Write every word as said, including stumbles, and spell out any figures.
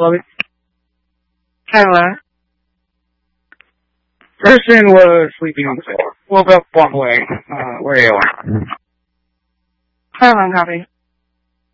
Chloe. Hello. Person was sleeping on the floor. Woke up, walked away. Uh, where are you? Hold on, copy.